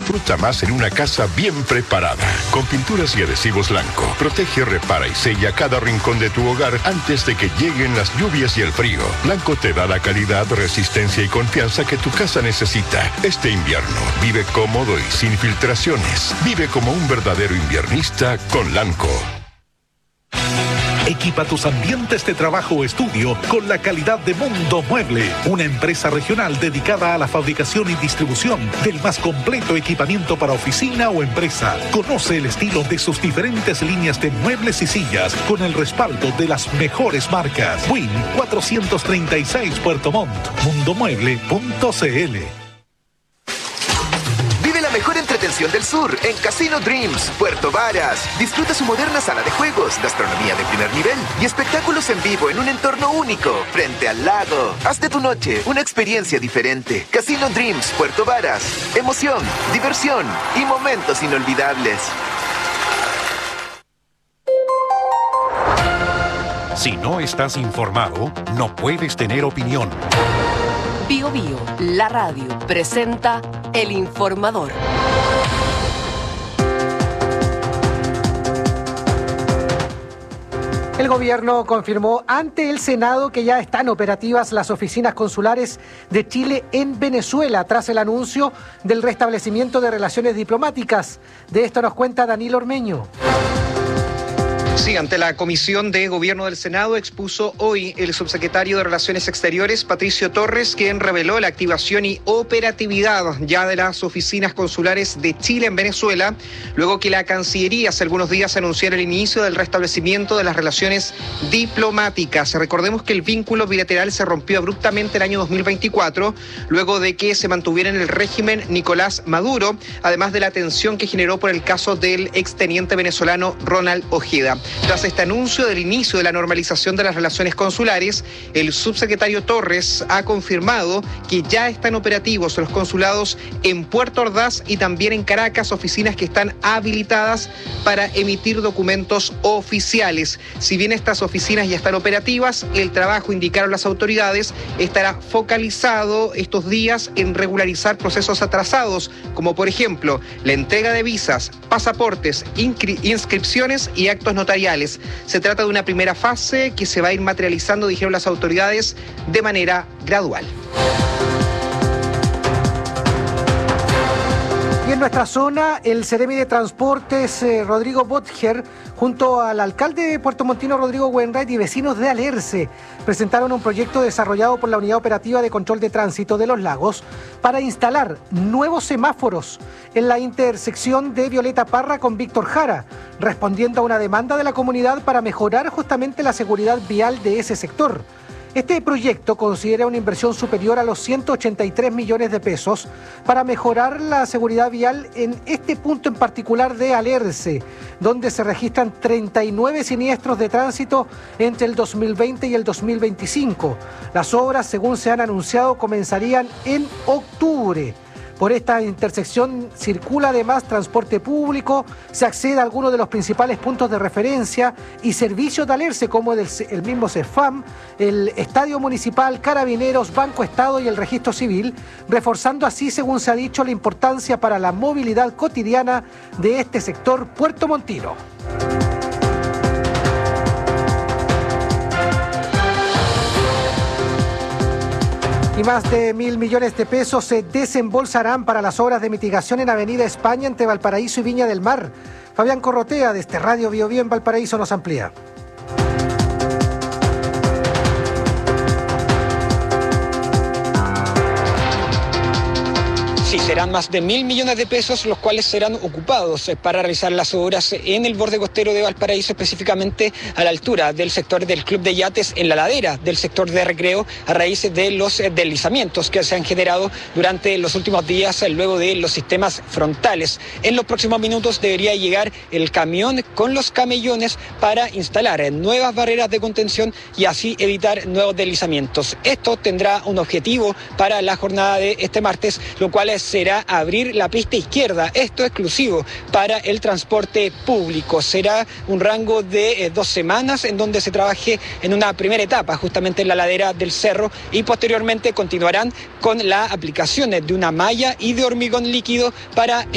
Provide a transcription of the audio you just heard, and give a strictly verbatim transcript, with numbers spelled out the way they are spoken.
Disfruta más en una casa bien preparada. Con pinturas y adhesivos Lanco, protege, repara y sella cada rincón de tu hogar antes de que lleguen las lluvias y el frío. Lanco te da la calidad, resistencia y confianza que tu casa necesita. Este invierno, vive cómodo y sin filtraciones. Vive como un verdadero inviernista con Lanco. Equipa tus ambientes de trabajo o estudio con la calidad de Mundo Mueble, una empresa regional dedicada a la fabricación y distribución del más completo equipamiento para oficina o empresa. Conoce el estilo de sus diferentes líneas de muebles y sillas con el respaldo de las mejores marcas. Win cuatrocientos treinta y seis Puerto Montt, mundomueble punto cl. Mejor entretención del sur en Casino Dreams, Puerto Varas. Disfruta su moderna sala de juegos, gastronomía de primer nivel y espectáculos en vivo en un entorno único, frente al lago. Haz de tu noche una experiencia diferente. Casino Dreams, Puerto Varas. Emoción, diversión y momentos inolvidables. Si no estás informado, no puedes tener opinión. Bio Bio, la radio, presenta El Informador. El gobierno confirmó ante el Senado que ya están operativas las oficinas consulares de Chile en Venezuela tras el anuncio del restablecimiento de relaciones diplomáticas. De esto nos cuenta Danilo Ormeño. Sí, ante la Comisión de Gobierno del Senado expuso hoy el subsecretario de Relaciones Exteriores, Patricio Torres, quien reveló la activación y operatividad ya de las oficinas consulares de Chile en Venezuela, luego que la Cancillería hace algunos días anunciara el inicio del restablecimiento de las relaciones diplomáticas. Recordemos que el vínculo bilateral se rompió abruptamente el año dos mil veinticuatro, luego de que se mantuviera en el régimen Nicolás Maduro, además de la tensión que generó por el caso del exteniente venezolano Ronald Ojeda. Tras este anuncio del inicio de la normalización de las relaciones consulares, el subsecretario Torres ha confirmado que ya están operativos los consulados en Puerto Ordaz y también en Caracas, oficinas que están habilitadas para emitir documentos oficiales. Si bien estas oficinas ya están operativas, el trabajo, indicaron las autoridades, estará focalizado estos días en regularizar procesos atrasados, como por ejemplo la entrega de visas, pasaportes, inscri- inscripciones y actos notariales. Se trata de una primera fase que se va a ir materializando, dijeron las autoridades, de manera gradual. Y en nuestra zona, el Seremi de Transportes, eh, Rodrigo Botger, junto al alcalde de Puerto Montino, Rodrigo Wainwright, y vecinos de Alerce, presentaron un proyecto desarrollado por la Unidad Operativa de Control de Tránsito de los Lagos para instalar nuevos semáforos en la intersección de Violeta Parra con Víctor Jara, respondiendo a una demanda de la comunidad para mejorar justamente la seguridad vial de ese sector. Este proyecto considera una inversión superior a los ciento ochenta y tres millones de pesos para mejorar la seguridad vial en este punto en particular de Alerce, donde se registran treinta y nueve siniestros de tránsito entre el dos mil veinte y el dos mil veinticinco. Las obras, según se han anunciado, comenzarían en octubre. Por esta intersección circula además transporte público, se accede a algunos de los principales puntos de referencia y servicios de Alerce como el, el mismo CEFAM, el Estadio Municipal, Carabineros, Banco Estado y el Registro Civil, reforzando así, según se ha dicho, la importancia para la movilidad cotidiana de este sector puertomontino. Y más de mil millones de pesos se desembolsarán para las obras de mitigación en Avenida España entre Valparaíso y Viña del Mar. Fabián Corrotea, de este Radio Bio Bio en Valparaíso, nos amplía. Sí, serán más de mil millones de pesos los cuales serán ocupados para realizar las obras en el borde costero de Valparaíso, específicamente a la altura del sector del Club de Yates, en la ladera del sector de recreo, a raíz de los deslizamientos que se han generado durante los últimos días luego de los sistemas frontales. En los próximos minutos debería llegar el camión con los camellones para instalar nuevas barreras de contención y así evitar nuevos deslizamientos. Esto tendrá un objetivo para la jornada de este martes, lo cual es será abrir la pista izquierda, esto exclusivo para el transporte público. Será un rango de eh, dos semanas en donde se trabaje en una primera etapa justamente en la ladera del cerro y posteriormente continuarán con la aplicación de una malla y de hormigón líquido para